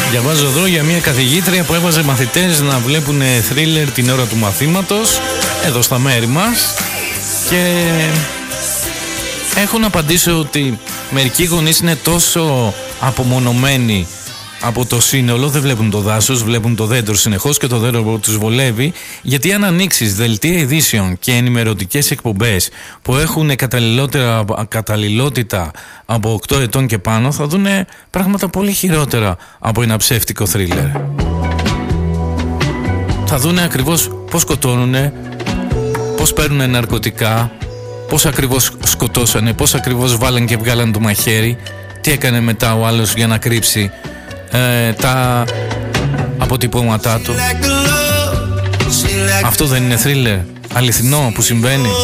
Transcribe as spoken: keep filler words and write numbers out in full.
Διαβάζω εδώ για μια καθηγήτρια που έβαζε μαθητές να βλέπουν θρίλερ την ώρα του μαθήματος εδώ στα μέρη μας, και έχω να απαντήσω ότι μερικοί γονείς είναι τόσο απομονωμένοι από το σύνολο, δεν βλέπουν το δάσος, βλέπουν το δέντρο συνεχώς και το δέντρο τους βολεύει, γιατί αν ανοίξεις δελτία ειδήσεων και ενημερωτικές εκπομπές που έχουν καταλληλότητα από οκτώ ετών και πάνω, θα δουν πράγματα πολύ χειρότερα από ένα ψεύτικο θρίλερ. Θα δουν ακριβώς πώς σκοτώνουνε, πώς παίρνουν ναρκωτικά, πώς ακριβώς σκοτώσανε, πώς ακριβώς βάλαν και βγάλαν το μαχαίρι, τι έκανε μετά ο άλλος για να κρύψει Ε, τα αποτυπώματά του. Αυτό δεν είναι θρίλερ αληθινό που συμβαίνει?